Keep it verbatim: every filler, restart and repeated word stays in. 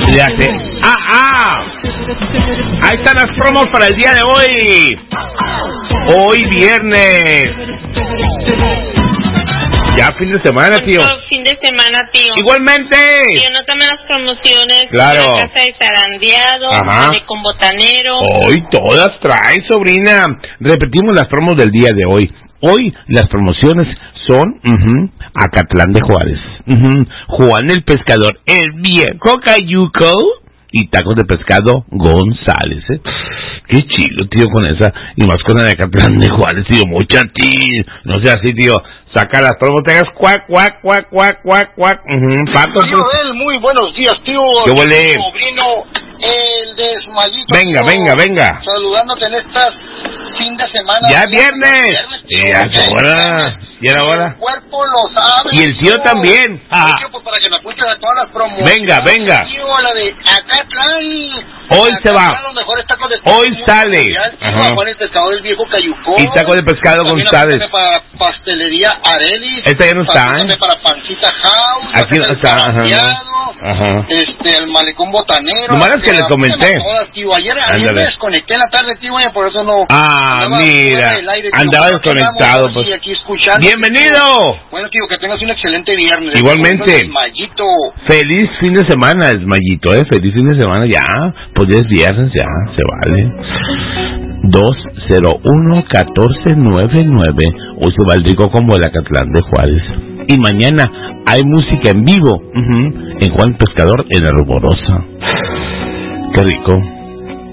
Le hace, ah, ah. Ahí están las promos para el día de hoy. Hoy viernes. Ya fin de semana, tío. Fin de semana, tío. Igualmente. Tío, no tomen las promociones. Claro. La casa de zarandeado, con botanero. Hoy todas traen, sobrina. Repetimos las promos del día de hoy. Hoy las promociones son uh-huh, Acatlán de Juárez, uh-huh, Juan el Pescador, el viejo Cayuco y tacos de pescado González, ¿eh? Qué chido, tío, con esa. Y más con la de Acatlán de Juárez, tío, mucha tío. No sea así, tío. Saca las promos, tengas cuac, cuac, cuac, cuac, cuac, cuac. Uh-huh, pato, tío, él, muy buenos días, tío. ¿Qué huele? Sobrino, el de Esmayito. Venga, tío, venga, venga. Saludándote en estas fin de semana. Ya viernes. Y ya es hora. Y era hora. El cuerpo lo sabe. Y el tío, tío también. Ah. Tío, pues para que me apuntes a todas las promos. Venga, venga. Tío, la de Acatlán. Hoy se va. Hoy sale. Ajá. Juan el Pescador, el viejo Cayucó. Y taco de pescado González. Para pastelería Arelis. Esta ya no está, ¿eh? Para Pancita House. Aquí no está, ajá. Ajá. Este, el Malecón Botanero. Lo malo es que le comenté. Todas, tío. Ayer, ayer me desconecté en la tarde, tío, por eso no. Ah, andaba mira. Aire, andaba desconectado, pues. Aquí escuchando, ¡bienvenido! Tío. Bueno, tío, que tengas un excelente viernes. Igualmente. Esmayito. Feliz fin de semana, Esmayito, ¿eh? Feliz fin de semana, ya. Pues ya es viernes, ya, se vale. dos cero uno, catorce noventa y nueve. Hoy se va el rico combo del Acatlán de Juárez. Y mañana hay música en vivo uh-huh, en Juan Pescador en la Rumorosa. Qué rico.